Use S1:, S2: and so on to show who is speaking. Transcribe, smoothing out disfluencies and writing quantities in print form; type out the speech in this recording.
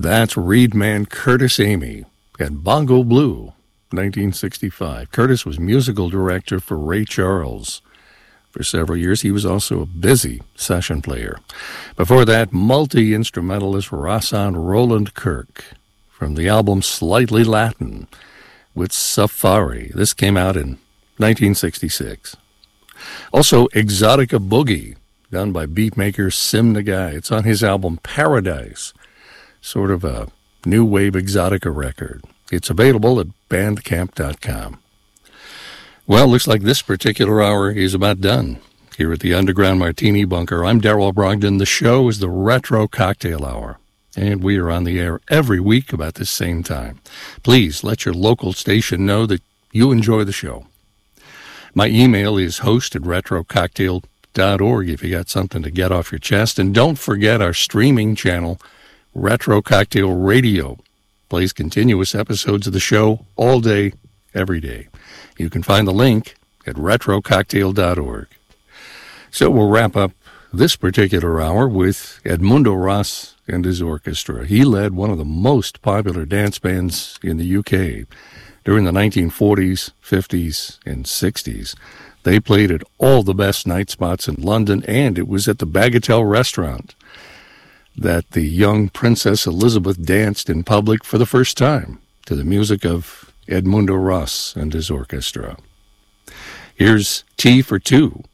S1: That's Reed man Curtis Amy and Bongo Blue, 1965. Curtis was musical director for Ray Charles. For several years, he was also a busy session player. Before that, multi-instrumentalist Rahsaan Roland Kirk from the album Slightly Latin with Safari. This came out in 1966. Also, Exotica Boogie, done by beatmaker Sim Nagai. It's on his album Paradise, sort of a new wave exotica record. It's available at bandcamp.com. Well, looks like this particular hour is about done here at the Underground Martini Bunker. I'm Darrell Brogdon. The show is the Retro Cocktail Hour, and we are on the air every week about the same time. Please let your local station know that you enjoy the show. My email is host@retrococktail.org if you got something to get off your chest. And don't forget our streaming channel, Retro Cocktail Radio. Plays continuous episodes of the show all day, every day. You can find the link at retrococktail.org. So we'll wrap up this particular hour with Edmundo Ross and his orchestra. He led one of the most popular dance bands in the UK during the 1940s, 50s, and 60s. They played at all the best night spots in London, and it was at the Bagatelle restaurant that the young Princess Elizabeth danced in public for the first time to the music of Edmundo Ross and his orchestra. Here's Tea for Two